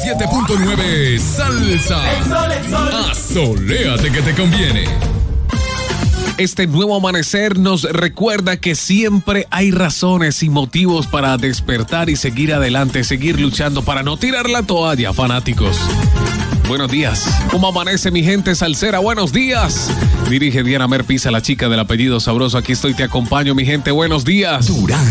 107.9 Salsa. Asoléate que te conviene. Este nuevo amanecer nos recuerda que siempre hay razones y motivos para despertar y seguir adelante, seguir luchando para no tirar la toalla, fanáticos. Buenos días. ¿Cómo amanece mi gente salsera? Buenos días. Dirige Diana Merpisa, la chica del apellido sabroso. Aquí estoy, te acompaño, mi gente. Buenos días. Durán.